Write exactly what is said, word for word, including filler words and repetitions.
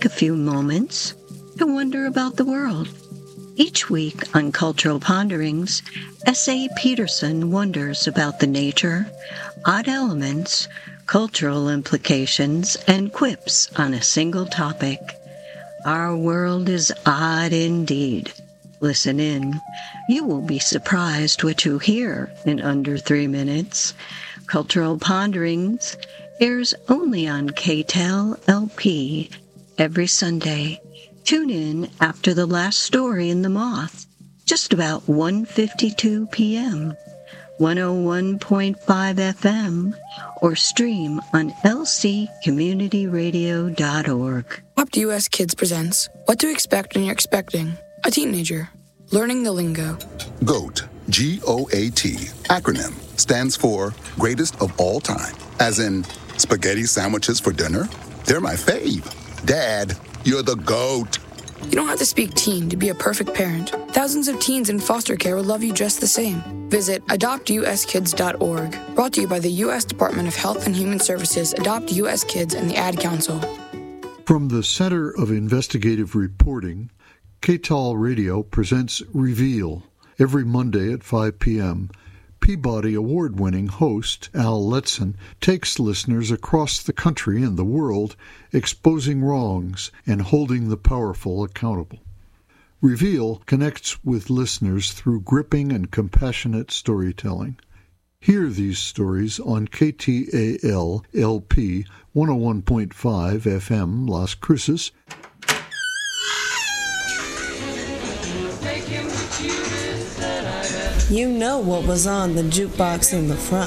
take a few moments to wonder about the world. Each week on Cultural Ponderings, S A. Peterson wonders about the nature, odd elements, cultural implications, and quips on a single topic. Our world is odd indeed. Listen in. You will be surprised what you hear in under three minutes. Cultural Ponderings airs only on K T E L L P every Sunday. Tune in after the last story in The Moth, just about one fifty-two p.m., one oh one point five F M, or stream on L C community radio dot org. Adopt U S Kids presents What to Expect When You're Expecting a Teenager. Learning the lingo. GOAT, G O A T, acronym, stands for Greatest of All Time. As in, spaghetti sandwiches for dinner? They're my fave. Dad, you're the GOAT. You don't have to speak teen to be a perfect parent. Thousands of teens in foster care will love you just the same. Visit adopt u s kids dot org. Brought to you by the U S Department of Health and Human Services, Adopt U S Kids, and the Ad Council. From the Center of Investigative Reporting, K T E L Radio presents Reveal every Monday at five p.m. Peabody Award-winning host Al Letson takes listeners across the country and the world exposing wrongs and holding the powerful accountable. Reveal connects with listeners through gripping and compassionate storytelling. Hear these stories on K T A L L P one oh one point five F M Las Cruces, You know what was on the jukebox in the front.